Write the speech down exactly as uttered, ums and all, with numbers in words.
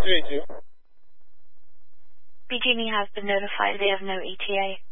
three eight two. B G and E has been notified they have no E T A.